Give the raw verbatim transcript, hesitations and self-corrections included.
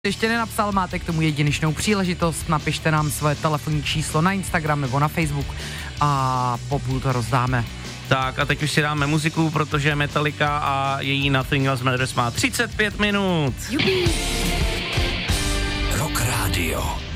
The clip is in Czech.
ještě nenapsal, máte k tomu jedinečnou příležitost, napište nám svoje telefonní číslo na Instagram nebo na Facebook a po půl to rozdáme. Tak a teď už si dáme muziku, protože Metallica a její Nothing Else Matters má třicet pět minut. Jupi. Rock Radio.